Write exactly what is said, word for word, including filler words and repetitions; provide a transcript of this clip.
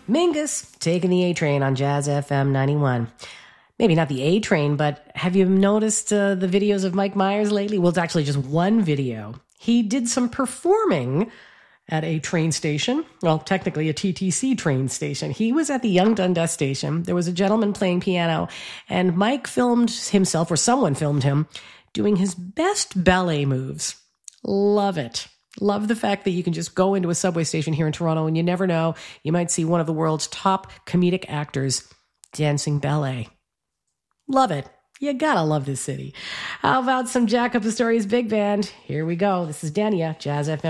Mingus taking the A train on Jazz F M ninety-one. Maybe not the A train, but have you noticed uh, the videos of Mike Myers lately? Well, it's actually just one video. He did some performing at a train station. Well, technically a T T C train station. He was at the Young Dundas station. There was a gentleman playing piano, and Mike filmed himself, or someone filmed him, doing his best ballet moves. Love it. Love the fact that you can just go into a subway station here in Toronto and you never know, you might see one of the world's top comedic actors dancing ballet. Love it. You gotta love this city. How about some Jack Up the Stories Big Band? Here we go. This is Dania, Jazz F M.